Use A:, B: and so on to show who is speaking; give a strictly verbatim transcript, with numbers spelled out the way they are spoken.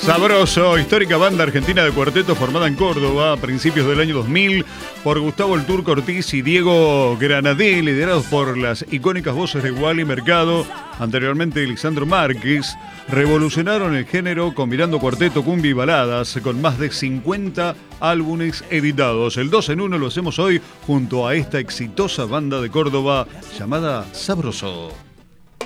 A: Sabroso, histórica banda argentina de cuarteto formada en Córdoba a principios del año dos mil por Gustavo el Turco Ortiz y Diego Granadé, liderados por las icónicas voces de Wally Mercado, anteriormente Lisandro Márquez, revolucionaron el género combinando cuarteto, cumbia y baladas con más de cincuenta álbumes editados. El dos en uno lo hacemos hoy junto a esta exitosa banda de Córdoba llamada Sabroso.